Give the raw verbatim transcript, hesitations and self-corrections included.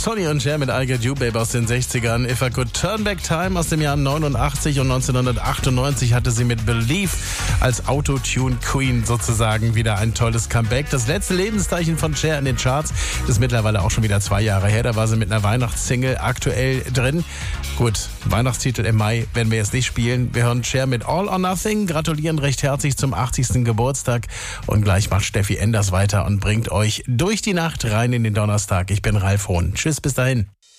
Sonny und Cher mit I Get You Babe aus den sechzigern. If I Could Turn Back Time aus dem Jahr neunundachtzig und neunzehnhundertachtundneunzig hatte sie mit Believe als Autotune Queen sozusagen wieder ein tolles Comeback. Das letzte Lebenszeichen von Cher in den Charts ist mittlerweile auch schon wieder zwei Jahre her. Da war sie mit einer Weihnachtssingle aktuell drin. Gut, Weihnachtstitel im Mai werden wir jetzt nicht spielen. Wir hören Cher mit All or Nothing, gratulieren recht herzlich zum achtzigsten Geburtstag und gleich macht Steffi Enders weiter und bringt euch durch die Nacht rein in den Donnerstag. Ich bin Ralf Hohn. Tschüss, bis dahin.